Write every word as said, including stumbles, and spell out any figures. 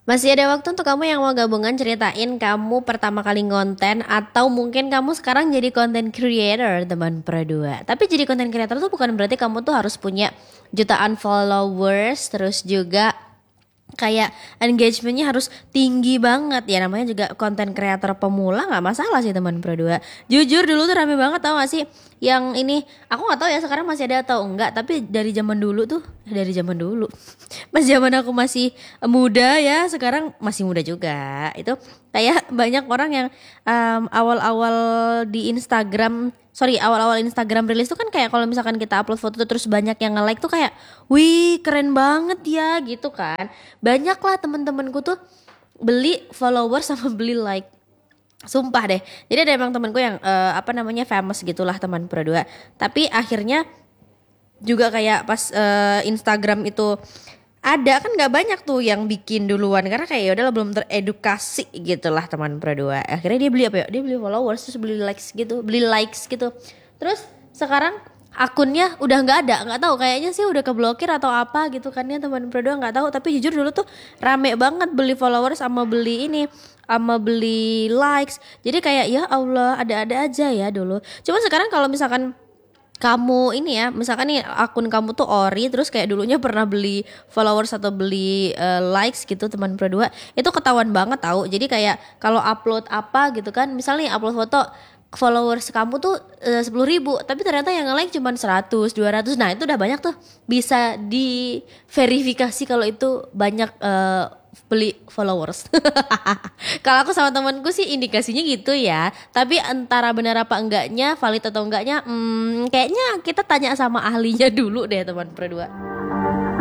Masih ada waktu untuk kamu yang mau gabungan ceritain kamu pertama kali ngonten atau mungkin kamu sekarang jadi content creator teman Pradua. Tapi jadi content creator tuh bukan berarti kamu tuh harus punya jutaan followers terus juga kayak engagementnya harus tinggi banget ya, namanya juga konten kreator pemula nggak masalah sih teman Produa. Jujur dulu tuh rame banget, tau gak sih yang ini, aku nggak tahu ya sekarang masih ada atau enggak, tapi dari zaman dulu tuh dari zaman dulu pas zaman aku masih muda ya, sekarang masih muda juga, itu kayak banyak orang yang um, awal-awal di Instagram sorry awal-awal Instagram rilis tuh kan kayak kalau misalkan kita upload foto tuh terus banyak yang nge-like tuh kayak wih keren banget ya gitu kan. Banyak lah temen-temenku tuh beli follower sama beli like. Sumpah deh. Jadi ada emang temenku yang uh, apa namanya famous gitulah teman Produa. Tapi akhirnya juga kayak pas uh, Instagram itu ada kan nggak banyak tuh yang bikin duluan karena kayak ya udahlah belum teredukasi gitulah teman Produa. Akhirnya dia beli apa ya? Dia beli followers terus beli likes gitu, beli likes gitu. Terus sekarang akunnya udah nggak ada, nggak tahu kayaknya sih udah keblokir atau apa gitu kan ya teman Produa, nggak tahu. Tapi jujur dulu tuh rame banget beli followers sama beli ini sama beli likes. Jadi kayak ya Allah ada-ada aja ya dulu. Cuma sekarang kalau misalkan kamu ini ya, misalkan nih akun kamu tuh ori terus kayak dulunya pernah beli followers atau beli uh, likes gitu teman Produa, itu ketahuan banget tahu. Jadi kayak kalau upload apa gitu kan, misalnya upload foto, followers kamu tuh sepuluh ribu tapi ternyata yang nge-like cuma seratus dua ratus, nah itu udah banyak tuh, bisa diverifikasi kalau itu banyak uh, beli followers. Kalau aku sama temanku sih indikasinya gitu ya, tapi antara benar apa enggaknya, valid atau enggaknya, hmm, kayaknya kita tanya sama ahlinya dulu deh teman Produa.